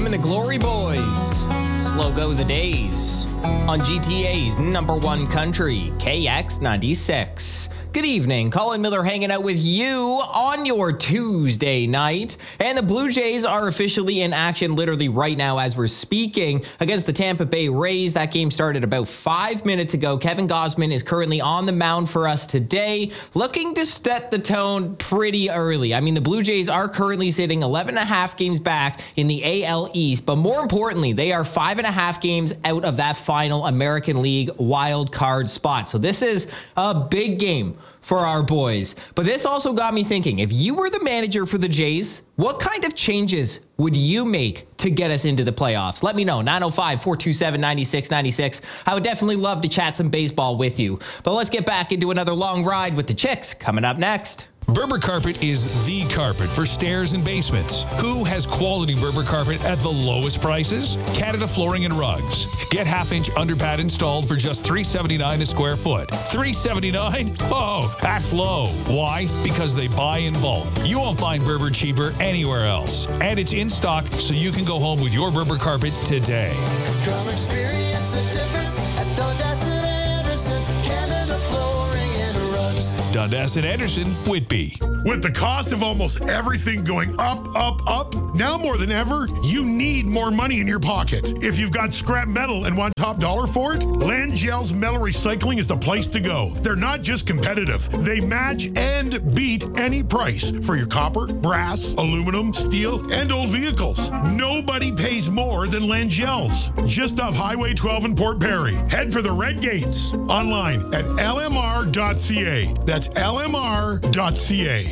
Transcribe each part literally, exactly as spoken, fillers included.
and the Glory Boys. Slow go the days on G T A's number one country, K X ninety-six. Good evening. Colin Miller hanging out with you on your Tuesday night. And the Blue Jays are officially in action literally right now as we're speaking against the Tampa Bay Rays. That game started about five minutes ago. Kevin Gausman is currently on the mound for us today, looking to set the tone pretty early. I mean, the Blue Jays are currently sitting eleven and a half games back in the A L East, but more importantly, they are five and a half games out of that final American League wild card spot. So this is a big game for our boys. But this also got me thinking, if you were the manager for the Jays, what kind of changes would you make to get us into the playoffs? Let me know. nine oh five, four two seven, nine six nine six. I would definitely love to chat some baseball with you. But let's get back into another long ride with the Chicks coming up next. Berber Carpet is the carpet for stairs and basements. Who has quality Berber carpet at the lowest prices? Canada Flooring and Rugs. Get half-inch underpad installed for just three seventy-nine a square foot. three seventy-nine? Oh, that's low. Why? Because they buy in bulk. You won't find Berber cheaper anywhere else. And it's in stock, so you can go home with your Berber carpet today. Come experience the difference at Dundas and Anderson, Canada Flooring and Rugs. Dundas and Anderson, Whitby. With the cost of almost everything going up, up, up, now more than ever, you need more money in your pocket. If you've got scrap metal and want top dollar for it, Landgel's Metal Recycling is the place to go. They're not just competitive. They match and beat any price for your copper, brass, aluminum, steel, and old vehicles. Nobody pays more than Landgel's. Just off Highway twelve in Port Perry. Head for the Red Gates. Online at L M R dot C A. That's L M R dot C A.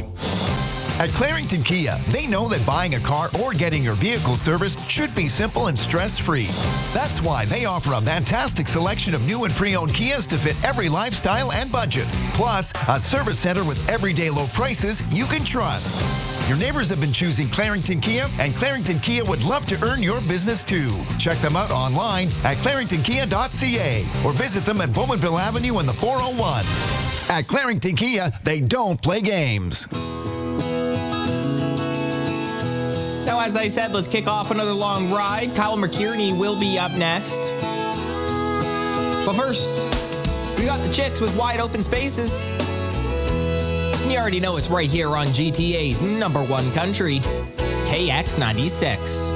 At Clarington Kia, they know that buying a car or getting your vehicle serviced should be simple and stress-free. That's why they offer a fantastic selection of new and pre-owned Kias to fit every lifestyle and budget. Plus, a service center with everyday low prices you can trust. Your neighbors have been choosing Clarington Kia, and Clarington Kia would love to earn your business too. Check them out online at clarington kia dot C A or visit them at Bowmanville Avenue in the four oh one. At Clarington Kia, they don't play games. Now, as I said, let's kick off another long ride. Kyle McKierney will be up next. But first, we got the Chicks with Wide Open Spaces. You already know it's right here on G T A's number one country, K X ninety-six.